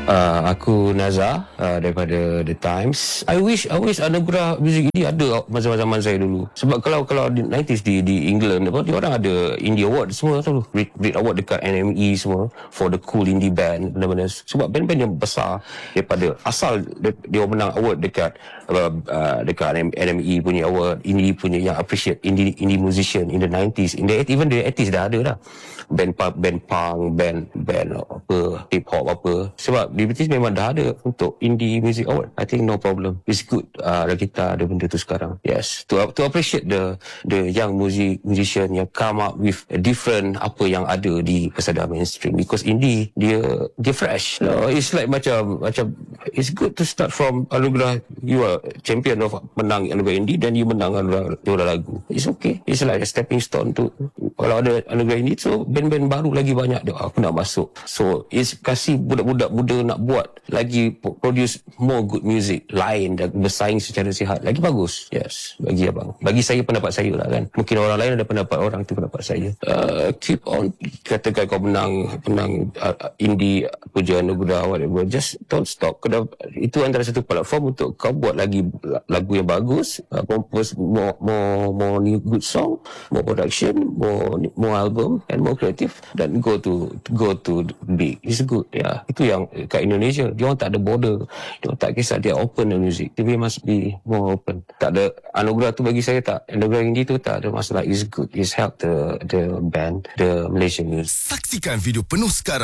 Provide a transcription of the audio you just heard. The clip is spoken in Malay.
Aku Nazar daripada The Times. I wish anugerah muzik ini ada masa zaman saya dulu. Sebab kalau di 90s di England apa, dia orang ada Indie Award semua tu. Brit Award dekat NME semua for the cool indie band, benda-benda. Sebab band-band yang besar daripada asal dia menang award dekat NME punya award, indie punya yang appreciate indie musician in the 90s, even the 80s dah ada dah. Band punk, band apa, hip hop apa. Sebab di British memang dah ada untuk indie music award. I think no problem. It's good kita ada benda tu sekarang. Yes, to appreciate the young musician yang come up with a different apa yang ada di pesada mainstream, because indie dia fresh. No, it's like macam it's good to start from anugerah. You are champion of menang anugerah indie, then you menang anugerah lagu. It's okay. It's like a stepping stone to, kalau ada anugerah indie, so band-band baru lagi banyak dia, aku nak masuk. So it's kasih budak-budak muda nak buat lagi, produce more good music lain dan bersaing secara sihat lagi bagus. Yes, bagi abang, bagi saya, pendapat saya lah kan. Mungkin orang lain ada pendapat orang, tu pendapat saya. Keep on, katakan kau menang indie puja anugerah whatever, just don't stop. Itu antara satu platform untuk kau buat lagi lagu yang bagus, compose more new good song, more production, more album and more creative, dan go to big. It's good. Yeah, itu yang kat Indonesia, dia orang tak ada border, dia orang tak kisah, dia open the music. TV must be more open. Tak ada anugerah tu, bagi saya tak, anugerah indie tu tak ada masalah. It's good. It's help the band, the Malaysian music. Saksikan video penuh sekarang